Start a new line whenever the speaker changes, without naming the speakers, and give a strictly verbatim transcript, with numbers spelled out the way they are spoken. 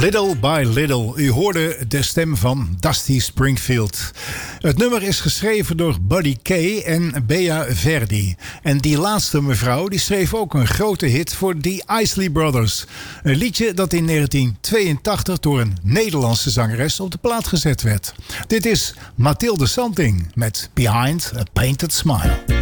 Little by Little. U hoorde de stem van Dusty Springfield. Het nummer is geschreven door Buddy Kay en Bea Verdi. En die laatste mevrouw die schreef ook een grote hit voor The Isley Brothers. Een liedje dat in negentien tweeëntachtig door een Nederlandse zangeres op de plaat gezet werd. Dit is Mathilde Santing met Behind a Painted Smile.